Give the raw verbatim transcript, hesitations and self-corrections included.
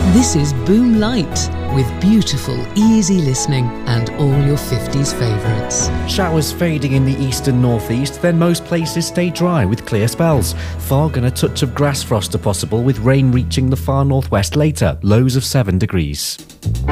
This is Boom Light, with beautiful, easy listening and all your fifties favourites. Showers fading in the east and northeast, then most places stay dry with clear spells. Fog and a touch of grass frost are possible, with rain reaching the far northwest later, lows of seven degrees.